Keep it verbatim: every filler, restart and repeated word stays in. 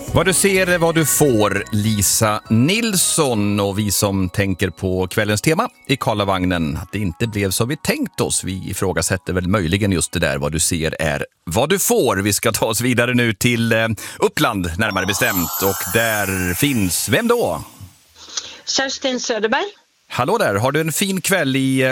Vad du ser är vad du får, Lisa Nilsson, och vi som tänker på kvällens tema i Karlavagnen, att det inte blev som vi tänkt oss. Vi ifrågasätter väl möjligen just det där, vad du ser är vad du får. Vi ska ta oss vidare nu till eh, Uppland närmare bestämt, och där finns, vem då? Kerstin Söderberg. Hallå där, har du en fin kväll i